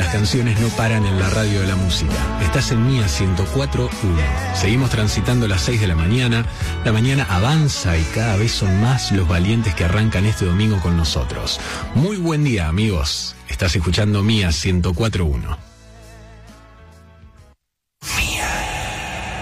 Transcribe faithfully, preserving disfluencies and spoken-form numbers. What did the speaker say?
las canciones no paran en la radio de la música. Estás en Mía ciento cuatro punto uno. Seguimos transitando las seis de la mañana. La mañana avanza y cada vez son más los valientes que arrancan este domingo con nosotros. Muy buen día, amigos. Estás escuchando Mía ciento cuatro punto uno.